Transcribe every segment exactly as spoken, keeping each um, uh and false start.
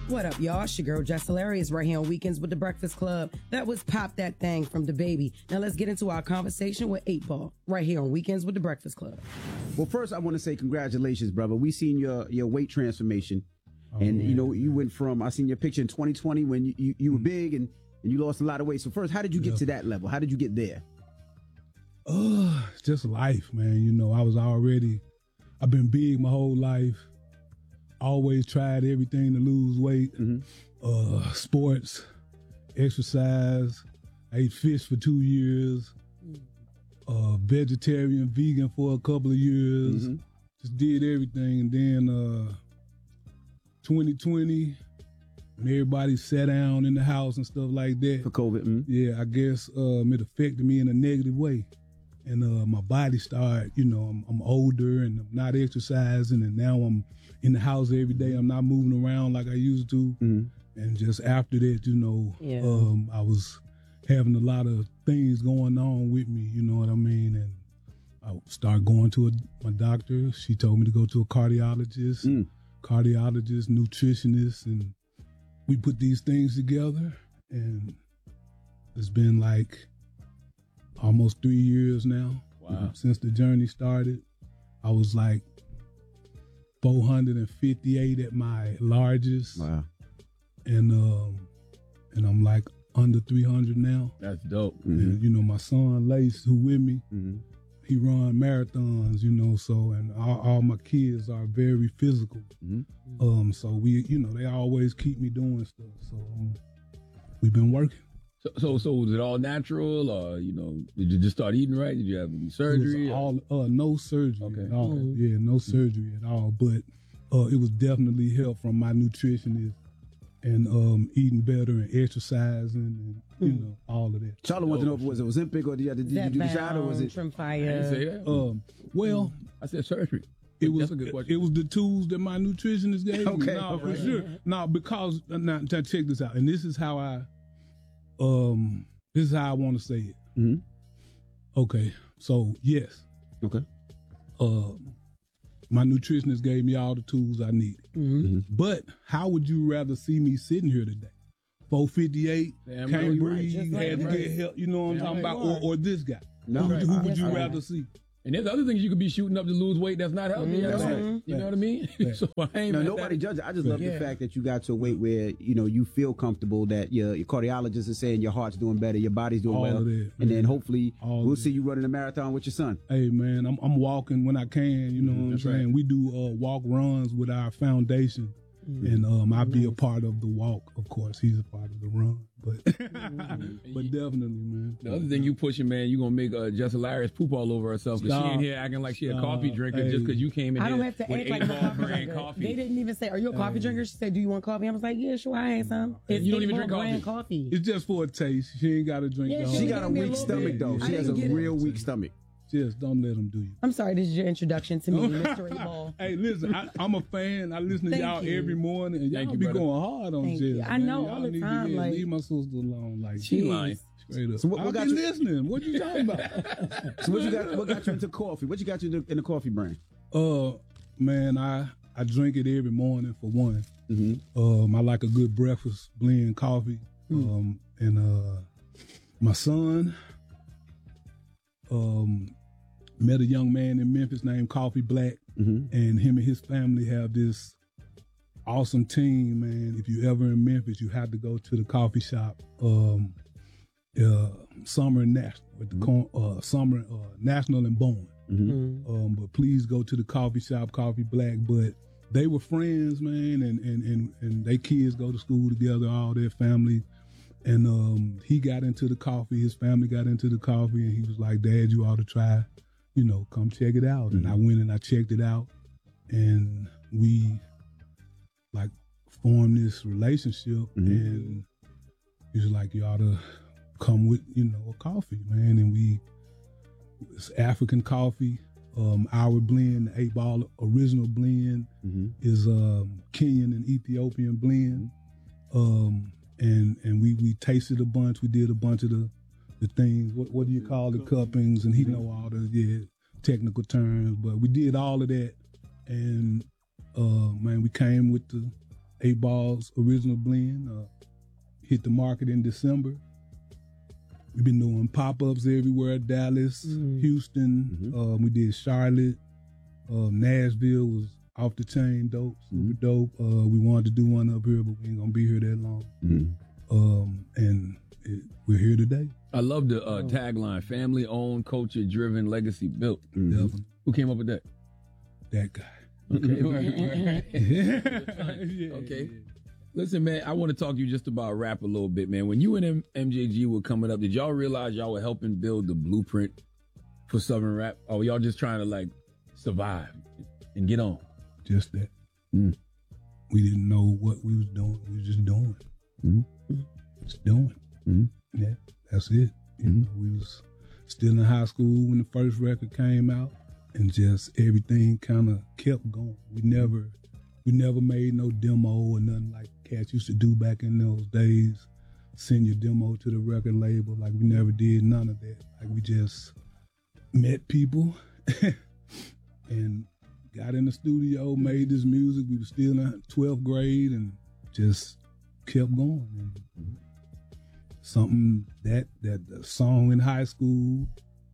What up, y'all? It's your girl, Jess Hilarious, right here on Weekends with the Breakfast Club. That was Pop That Thing from DaBaby. Now let's get into our conversation with eight ball, right here on Weekends with the Breakfast Club. Well, first, I want to say congratulations, brother. We seen your, your weight transformation. Oh, and, man. you know, you went from, I seen your picture in twenty twenty when you, you, you were big and, and you lost a lot of weight. So first, how did you get yeah. to that level? How did you get there? Uh, it's just life, man. You know, I was already, I've been big my whole life. Always tried everything to lose weight. Mm-hmm. Uh, sports, exercise. I ate fish for two years. Uh, vegetarian, vegan for a couple of years. Mm-hmm. Just did everything. And then uh, twenty twenty, when everybody sat down in the house and stuff like that. For COVID. Mm-hmm. Yeah, I guess um, it affected me in a negative way. And uh, my body started, you know, I'm, I'm older and I'm not exercising, and now I'm in the house every day. I'm not moving around like I used to. Mm-hmm. And just after that, you know, yeah. um, I was having a lot of things going on with me, you know what I mean? And I started going to a, my doctor. She told me to go to a cardiologist, mm. cardiologist, nutritionist, and we put these things together. And it's been like almost three years now. Wow. You know, since the journey started. I was like four hundred fifty-eight at my largest. Wow. And um, and I'm like under three hundred now. That's dope. Mm-hmm. And, you know, my son Lace, who with me, mm-hmm. he run marathons, you know, so, and all, all my kids are very physical. Mm-hmm. Um, so we, you know, they always keep me doing stuff. So um, we've been working. So, so, so was it all natural, or, you know, did you just start eating right? Did you have any surgery? It was all, uh, no surgery okay. at all. Mm-hmm. Yeah, no surgery at all. But uh, it was definitely help from my nutritionist and um, eating better and exercising and, you mm. know, all of that. Charlotte wanted to know if it was Ozempic or did you, did you do the shot or was it? Trim Fire. I didn't say that. Um, well, I said surgery. It was it was the tools that my nutritionist gave okay. me. No, okay. for sure. No, because, now, check this out. And this is how I, um... This is how I want to say it. Mm-hmm. Okay, so yes. Okay. Uh, my nutritionist gave me all the tools I needed. Mm-hmm. But how would you rather see me sitting here today? four fifty-eight, Damn can't right, breathe, right, had to right. get help, you know what I'm Damn talking right. about? Or, or this guy. No, who, right. who would you right. rather see? And there's other things you could be shooting up to lose weight that's not healthy. Mm-hmm. That's right. You know what I mean? Right. So I ain't no, nobody judges. I just love yeah. the fact that you got to a weight where, you know, you feel comfortable, that your, your cardiologist is saying your heart's doing better, your body's doing all well. Of that, and then hopefully all we'll see you running a marathon with your son. Hey, man, I'm, I'm walking when I can, you know mm-hmm. what I'm that's saying? Right. We do uh, walk runs with our foundation. Mm-hmm. And um, I'll be a part of the walk, of course. He's a part of the run, but mm-hmm. but definitely, man. The other thing you pushing, man, you gonna make uh, Jess Hilarious poop all over herself because she in here acting like she a coffee drinker hey. just because you came in I here. don't have to act like a coffee drinker. coffee. They didn't even say, "Are you a coffee hey. drinker?" She said, "Do you want coffee?" I was like, "Yeah, sure, I ain't some." It's you don't even drink coffee. coffee. It's just for a taste. She ain't got to drink. Yeah, the she She whole got a me a weak little stomach, bit. though. I She has a didn't get real it. weak stomach. Just don't let them do you. I'm sorry, this is your introduction to me, Mister eight ball. Hey, listen, I, I'm a fan. I listen to Thank y'all you. every morning, and y'all Thank you, be brother. going hard on Thank Jess. you. I man. know y'all all the need to time, get- like- leave my sister alone. Like She Jeez. lying. straight up. So what- what I've got been you- listening. What you talking about? So what you got? What got you into coffee? What you got you in the, in the coffee brand? Uh, man, I I drink it every morning for one. Mm-hmm. Um, I like a good breakfast blend coffee. Mm. Um, and uh, my son um met a young man in Memphis named Coffee Black, mm-hmm. and him and his family have this awesome team, man. If you ever in Memphis, you have to go to the coffee shop. Um, uh, Summer and National, with the mm-hmm. uh, Summer uh, National and Bowen. Mm-hmm. Um, but please go to the coffee shop, Coffee Black. But they were friends, man, and and and and they kids go to school together, all their family. And um, he got into the coffee. His family got into the coffee, and he was like, "Dad, you ought to try, you know, come check it out." Mm-hmm. And I went and I checked it out, and we like formed this relationship. Mm-hmm. And he was like, "You ought to come with, you know, a coffee, man." And we, it's African coffee. Um, our blend, the eight ball original blend, mm-hmm. is um, Kenyan and Ethiopian blend. Um, and and we we tasted a bunch. We did a bunch of the the things. What what do you call the cuppings? And he know all the yeah technical terms. But we did all of that, and uh, man, we came with the Eight Ball's original blend uh, hit the market in December. We've been doing pop-ups everywhere, Dallas, mm-hmm. Houston. Mm-hmm. Uh, we did Charlotte. Uh, Nashville was off the chain dope, super mm-hmm. dope. Uh, we wanted to do one up here, but we ain't gonna be here that long. Mm-hmm. Um, and it, we're here today. I love the uh, tagline, family owned, culture driven, legacy built. Mm-hmm. Who came up with that? That guy. Okay. yeah. Okay. Listen, man, I want to talk to you just about rap a little bit, man. When you and M- MJG were coming up, did y'all realize y'all were helping build the blueprint for Southern rap? Or were y'all just trying to, like, survive and get on? Just that. Mm. We didn't know what we was doing. We was just doing. Mm-hmm. Just doing. Mm-hmm. Yeah, that's it. You mm-hmm. know, we was still in high school when the first record came out, and just everything kind of kept going. We never, we never made no demo or nothing like cats used to do back in those days. Send your demo to the record label. Like, we never did none of that. Like, we just met people and got in the studio, made this music. We were still in twelfth grade and just kept going. And something that that the song in high school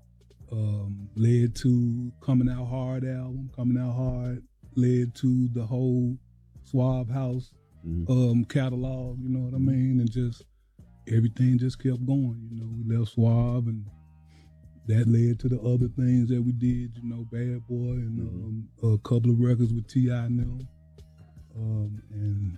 um, led to Coming Out Hard album. Coming Out Hard led to the whole Suave House mm-hmm. um, catalog. You know what I mean? And just everything just kept going. You know, we left Suave, and that led to the other things that we did. You know, Bad Boy and mm-hmm. um, a couple of records with T I and them. Um, and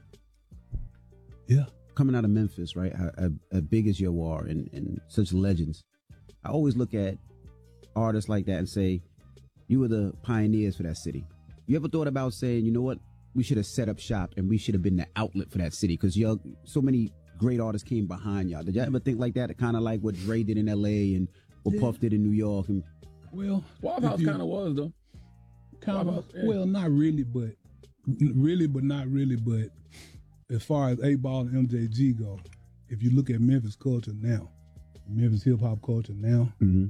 yeah. Coming out of Memphis, right, how, how, how big as you are and, and such legends, I always look at artists like that and say, you were the pioneers for that city. You ever thought about saying, you know what, we should have set up shop and we should have been the outlet for that city? Because y'all, so many great artists came behind y'all. Did y'all ever think like that? Kind of like what Dre did in L A and what yeah. Puff did in New York? And well, Suave House kind of was, though. Kind of, yeah. Well, not really, but really, but not really, but as far as eight Ball and M J G go, if you look at Memphis culture now, Memphis hip hop culture now, mm-hmm.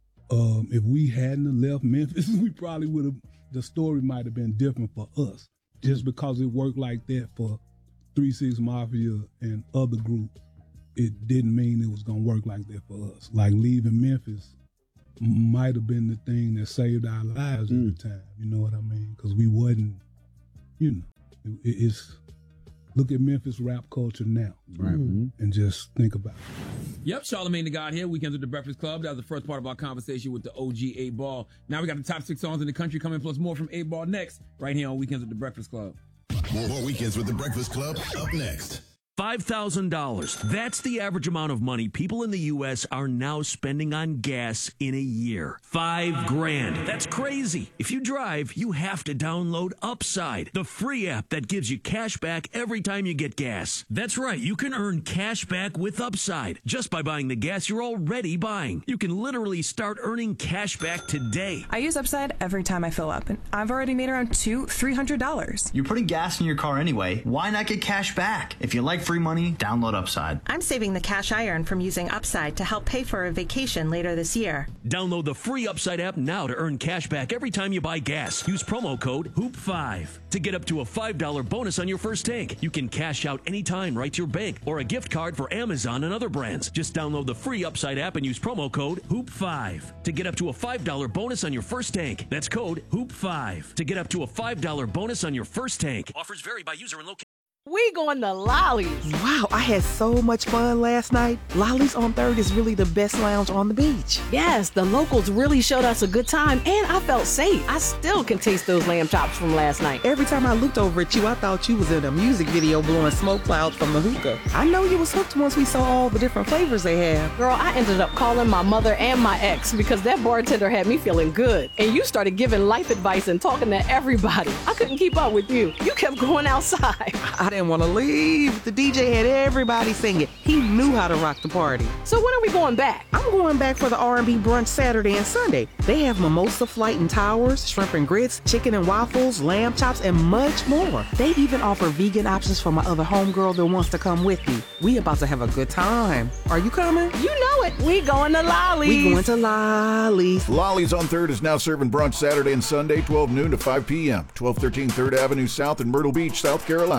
um, if we hadn't left Memphis, we probably would have, the story might have been different for us. Just because it worked like that for three six Mafia and other groups, it didn't mean it was going to work like that for us. Like leaving Memphis might have been the thing that saved our lives mm. at the time. You know what I mean? Because we wasn't, you know, it, it's, look at Memphis rap culture now, right? Mm-hmm. And just think about it. Yep, Charlamagne the God here, Weekends with the Breakfast Club. That was the first part of our conversation with the O G eight Ball. Now we got the top six songs in the country coming, plus more from eight Ball next, right here on Weekends with the Breakfast Club. More, more Weekends with the Breakfast Club up next. five thousand dollars. That's the average amount of money people in the U S are now spending on gas in a year. Five grand. That's crazy. If you drive, you have to download Upside, the free app that gives you cash back every time you get gas. That's right. You can earn cash back with Upside just by buying the gas you're already buying. You can literally start earning cash back today. I use Upside every time I fill up, and I've already made around two, three hundred dollars. You're putting gas in your car anyway. Why not get cash back? If you like free money, download Upside. I'm saving the cash I earn from using Upside to help pay for a vacation later this year. Download the free Upside app now to earn cash back every time you buy gas. Use promo code hoop five to get up to a five dollar bonus on your first tank. You can cash out anytime right to your bank or a gift card for Amazon and other brands. Just download the free Upside app and use promo code hoop five to get up to a five dollar bonus on your first tank. That's code hoop five to get up to a five dollar bonus on your first tank. Offers vary by user and location. We going to Lolly's. Wow, I had so much fun last night. Lolly's on third is really the best lounge on the beach. Yes, the locals really showed us a good time, and I felt safe. I still can taste those lamb chops from last night. Every time I looked over at you, I thought you was in a music video blowing smoke clouds from the hookah. I know you was hooked once we saw all the different flavors they have. Girl, I ended up calling my mother and my ex because that bartender had me feeling good. And you started giving life advice and talking to everybody. I couldn't keep up with you. You kept going outside. I didn't want to leave. The D J had everybody singing. He knew how to rock the party. So when are we going back? I'm going back for the R and B brunch Saturday and Sunday. They have mimosa flight and towers, shrimp and grits, chicken and waffles, lamb chops, and much more. They even offer vegan options for my other homegirl that wants to come with me. We about to have a good time. Are you coming? You know it. We going to Lolly's. We going to Lolly's. Lolly's on third is now serving brunch Saturday and Sunday, twelve noon to five p.m. twelve thirteen third Avenue South in Myrtle Beach, South Carolina.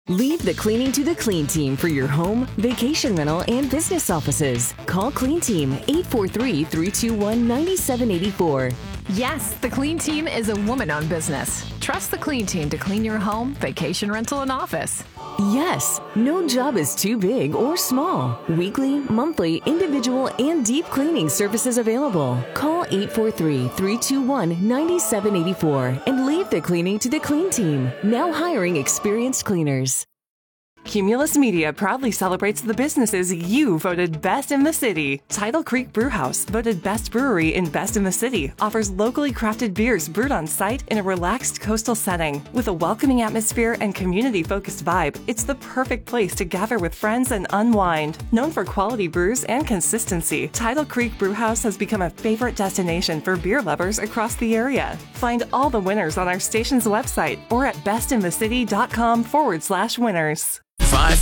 Leave the cleaning to the Clean Team for your home, vacation rental, and business offices. Call Clean Team eight four three, three two one, nine seven eight four. Yes, the Clean Team is a woman-owned business. Trust the Clean Team to clean your home, vacation rental, and office. Yes, no job is too big or small. Weekly, monthly, individual, and deep cleaning services available. Call eight four three, three two one, nine seven eight four and leave the cleaning to the Clean Team. Now hiring experienced cleaners. Cumulus Media proudly celebrates the businesses you voted best in the city. Tidal Creek Brewhouse, voted best brewery and best in the city, offers locally crafted beers brewed on site in a relaxed coastal setting. With a welcoming atmosphere and community-focused vibe, it's the perfect place to gather with friends and unwind. Known for quality brews and consistency, Tidal Creek Brewhouse has become a favorite destination for beer lovers across the area. Find all the winners on our station's website or at bestinthecity.com forward slash winners. Five